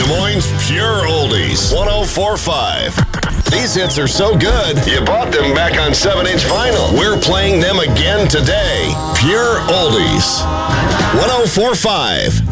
Moines Pure Oldies, 104.5. These hits are so good, you bought them back on 7-inch vinyl. We're playing them again today. Pure Oldies, 104.5.